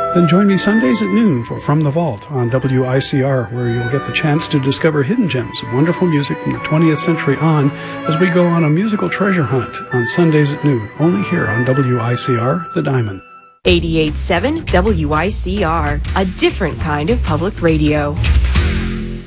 Then join me Sundays at noon for From the Vault on WICR, where you'll get the chance to discover hidden gems of wonderful music from the 20th century on as we go on a musical treasure hunt on Sundays at noon, only here on WICR, The Diamond. 88.7 WICR, a different kind of public radio.